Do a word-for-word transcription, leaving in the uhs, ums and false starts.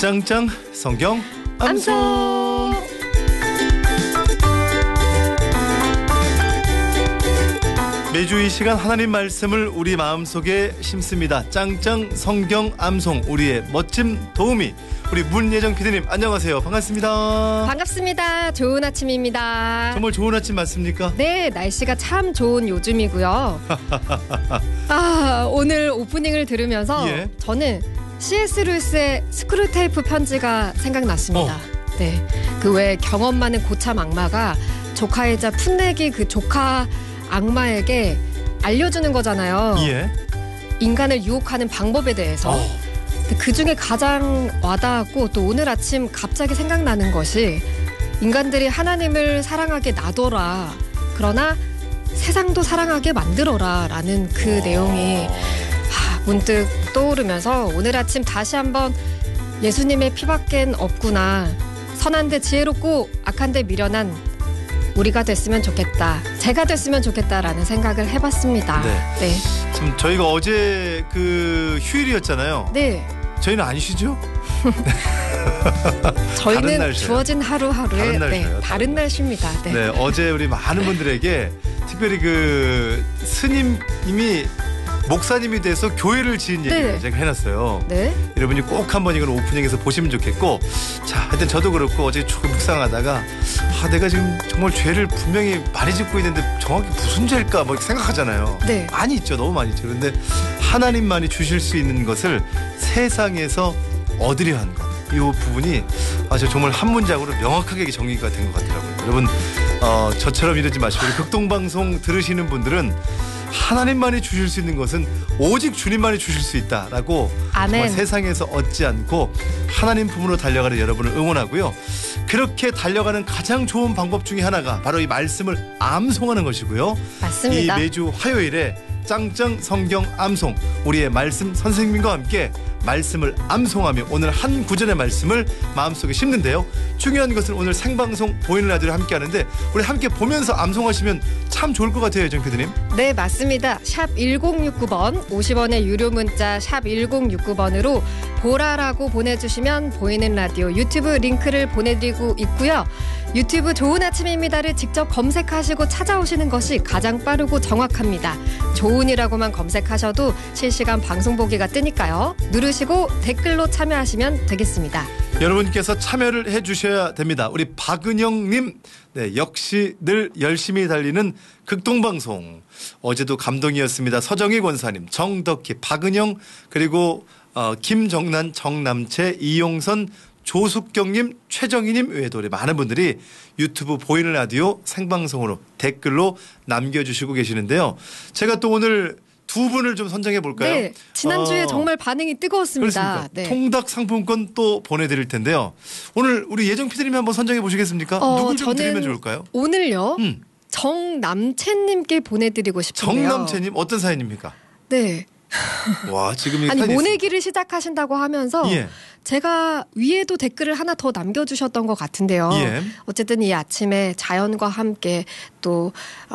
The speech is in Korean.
짱짱 성경 암송. 매주 이 시간 하나님 말씀을 우리 마음속에 심습니다. 짱짱 성경 암송, 우리의 멋짐 도우미 우리 문예정 피디님 안녕하세요. 반갑습니다. 반갑습니다. 좋은 아침입니다. 정말 좋은 아침 맞습니까? 네, 날씨가 참 좋은 요즘이고요. 아, 오늘 오프닝을 들으면서 예. 저는 씨에스 루이스의 스크루테이프 편지가 생각났습니다. 어. 네, 그 외 경험 많은 고참 악마가 조카이자 풋내기 그 조카 악마에게 알려주는 거잖아요. 예. 인간을 유혹하는 방법에 대해서. 어. 그 중에 가장 와닿았고 또 오늘 아침 갑자기 생각나는 것이 인간들이 하나님을 사랑하게 놔둬라. 그러나 세상도 사랑하게 만들어라 라는 그 오. 내용이 하, 문득 떠오르면서 오늘 아침 다시 한번 예수님의 피밖엔 없구나. 선한데 지혜롭고 악한데 미련한 우리가 됐으면 좋겠다. 제가 됐으면 좋겠다라는 생각을 해봤습니다. 네. 네. 지금 저희가 어제 그 휴일이었잖아요. 네. 저희는 안 쉬죠? 저희는 주어진 하루하루에 다른 날 네, 쉬어요. 다른 날 쉽니다. 네. 네, 어제 우리 많은 분들에게 특별히 그 스님님이 목사님이 돼서 교회를 지은 얘기를 네. 제가 해놨어요. 네. 여러분이 꼭 한번 이걸 오프닝에서 보시면 좋겠고, 자, 하여튼 저도 그렇고 어제 조금 묵상하다가 아, 내가 지금 정말 죄를 분명히 많이 짓고 있는데 정확히 무슨 죄일까 뭐 생각하잖아요. 네. 많이 있죠, 너무 많이 있죠. 그런데 하나님만이 주실 수 있는 것을 세상에서 얻으려 하는 것, 이 부분이 아주 정말 한 문장으로 명확하게 정리가 된 것 같더라고요. 여러분, 어, 저처럼 이러지 마시고 극동방송 들으시는 분들은 하나님만이 주실 수 있는 것은 오직 주님만이 주실 수 있다라고 아멘. 정말 세상에서 얻지 않고 하나님 품으로 달려가는 여러분을 응원하고요. 그렇게 달려가는 가장 좋은 방법 중에 하나가 바로 이 말씀을 암송하는 것이고요. 맞습니다. 이 매주 화요일에 짱짱 성경 암송, 우리의 말씀 선생님과 함께 말씀을 암송하며 오늘 한 구절의 말씀을 마음속에 심는데요. 중요한 것은 오늘 생방송 보이는 라디오를 함께 하는데 우리 함께 보면서 암송하시면 참 좋을 것 같아요, 정 피디님. 네, 맞습니다. 샵 일공육구 번 오십 원의 유료 문자 샵 일공육구 번으로 보라라고 보내주시면 보이는 라디오 유튜브 링크를 보내드리고 있고요. 유튜브 좋은 아침입니다를 직접 검색하시고 찾아오시는 것이 가장 빠르고 정확합니다. 좋은이라고만 검색하셔도 실시간 방송 보기가 뜨니까요. 누르시고 댓글로 참여하시면 되겠습니다. 여러분께서 참여를 해주셔야 됩니다. 우리 박은영님, 네, 역시 늘 열심히 달리는 극동방송. 어제도 감동이었습니다. 서정희 권사님, 정덕희, 박은영, 그리고 어, 김정난, 정남채, 이용선, 조숙경님, 최정희님 외에도 우리 많은 분들이 유튜브 보이는 라디오 생방송으로 댓글로 남겨주시고 계시는데요. 제가 또 오늘 두 분을 좀 선정해 볼까요? 네, 지난주에 어, 정말 반응이 뜨거웠습니다. 그렇습니까? 네. 통닭 상품권 또 보내드릴 텐데요. 오늘 우리 예정 피디님이 한번 선정해 보시겠습니까? 어, 누굴 좀 저는 드리면 좋을까요? 오늘요. 음. 정남채님께 보내드리고 싶은데요. 정남채님 어떤 사연입니까? 네. 와, 지금 이 아니 사연이 모내기를 시작하신다고 하면서 예. 제가 위에도 댓글을 하나 더 남겨주셨던 것 같은데요. 예. 어쨌든 이 아침에 자연과 함께 또